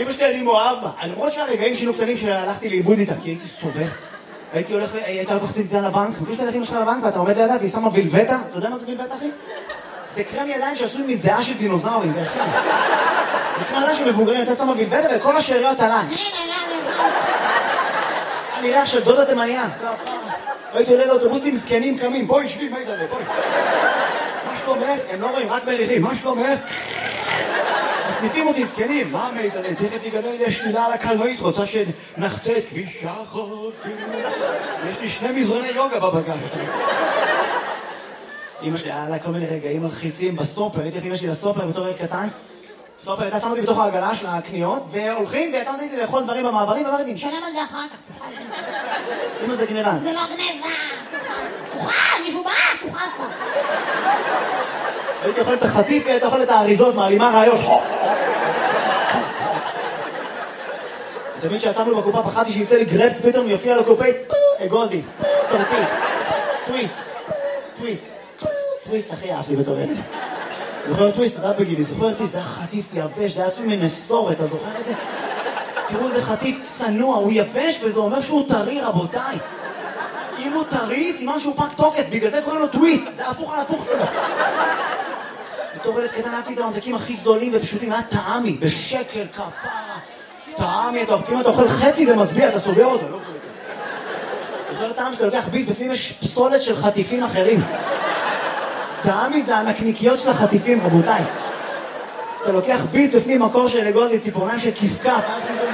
אמא שלי אני מאוהב בה. למרות שהרגעים שינו קטנים שהלכתי לאיבוד איתה, כי הייתי סובל. הייתה לקחת איתה לבנק, מכיר שאתה הולך אמא שלך לבנק ואתה עומד לידה והיא שמה וילבטה? אתה יודע מה זה וילבטה, אחי? זה קרם ידיים שעשוי מזיעה של דינוזאורים, זה ישן. זה קרם ידיים של מבוגרים, אתה שמה וילבטה וכל השאריות עליי. אני ריח של דודה תימניה. הייתי עולה לאוטובוסים זקנים קמים, בואי שבי, מה ידעה, בואי. מה שלומך? הם לא רואים, רק מריחים, מה שלומך? מסניפים אותי זקנים, מה מידע, תכף יגדל לי השלילה על הקלנועית, רוצה שנחצה את כביש החוף. יש לי 2 מזרוני יוגה בבגז. אמא שלי, היה לה כל מיני רגעים מלחיצים בסופר, הייתי אמא שלי לסופר בתור ילד קטן. סופר, הייתה שמה אותי בתוך העגלה של הקניות, והולכים, והייתה נותנת לי לאכול דברים במעברים, ואמרתי, נשלם על זה אחר כך, תוכל. אמא זה גניבה. זה לא גניבה, תוכל, מישהו בא, תוכל פה. הייתי אוכל את החטיף, והייתי אוכל את האריזות, מעלימה רעיות. תמיד שיצאנו בקופה, פחדתי שיצא לי גרפס, פתאום יופיע לקופאית, אגוזי, טורטי, טוויסט, טוויסט, טוויסט הכי אהב לי בתור ילד. זוכר טוויסט, אתה בגילי, זוכר טוויסט, זה היה חטיף יבש, זה היה עשוי מנסורת, אתה זוכר את זה? תראו, זה חטיף צנוע, הוא יבש וזה אומר שהוא טרי, רבותיי. אם הוא טרי, סימן שהוא פג תוקף, בגלל זה קוראים לו טוויסט, זה הפוך על הפוך שלו. בתור ילד קטן אהבתי את הממתקים הכי זולים ופשוטים, היה טעמי, בשקל, כפרה. טעמי, לפעמים אתה אוכל חצי, זה מסביע, אתה סוגר אותו. זוכר טעם שאתה לוקח ביס, בפנים יש פסולת של חטיפים אחרים. טעמי זה הנקניקיות של החטיפים, רבותיי. אתה לוקח ביס בפנים מקור של אגוזי, ציפורניים של כפכף,